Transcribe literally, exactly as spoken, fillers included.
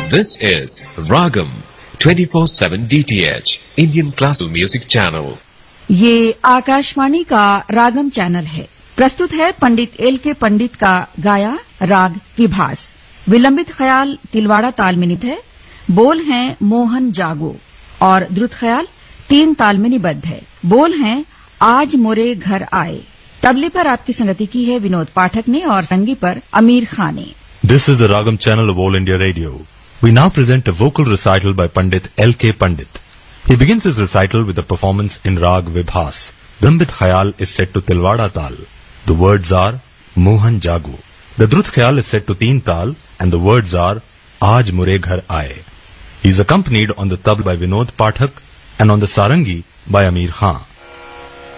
This is Ragam twenty-four seven D T H Indian Classical Music Channel. ये आकाशवाणी का रागम channel है। प्रस्तुत है पंडित एल के पंडित का गाया राग विभास। विलंबित ख्याल तिलवाड़ा ताल में नित है। बोल हैं मोहन जागो और द्रुत ख्याल तीन ताल में निबद्ध है। बोल हैं आज मोरे घर आए। तबले पर आपकी संगति की है विनोद पाठक ने और संगी पर अमीर खान ने। This is the Ragam channel of All India Radio. We now present a vocal recital by Pandit L K Pandit. He begins his recital with a performance in Rag Vibhas. Brahmbit Khayal is set to Tilwada Tal. The words are Mohan Jago. The Drut Khayal is set to Teen Tal and the words are Aaj Mure Ghar Aaye. He is accompanied on the tabla by Vinod Pathak and on the sarangi by Ameer Khan.